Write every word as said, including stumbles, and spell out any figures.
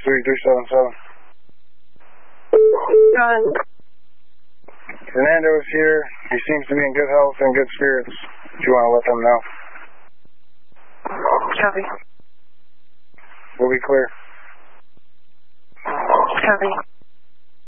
three three seven seven. John. Fernando is here. He seems to be in good health and good spirits. If you want to let them know. Copy. We'll be clear. Copy.